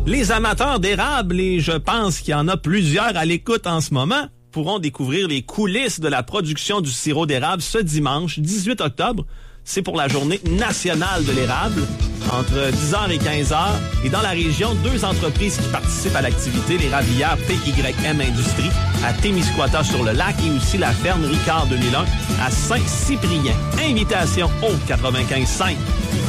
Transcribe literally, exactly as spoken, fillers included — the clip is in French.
Les amateurs d'érable, et je pense qu'il y en a plusieurs à l'écoute en ce moment, pourront découvrir les coulisses de la production du sirop d'érable ce dimanche, dix-huit octobre. C'est pour la journée nationale de l'érable, entre dix heures et quinze heures. Et dans la région, deux entreprises qui participent à l'activité, l'érablière P Y M Industrie à Témiscouata-sur-le-Lac et aussi la ferme Ricard deux mille un à Saint-Cyprien. Invitation au quatre-vingt-quinze cinq.